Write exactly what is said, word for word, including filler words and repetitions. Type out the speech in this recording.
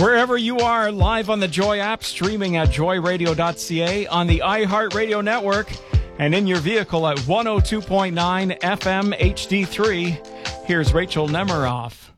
Wherever you are, live on the Joy app, streaming at joy radio dot c a, on the iHeartRadio network, and in your vehicle at one oh two point nine F M H D three. Here's Rachel Nemiroff.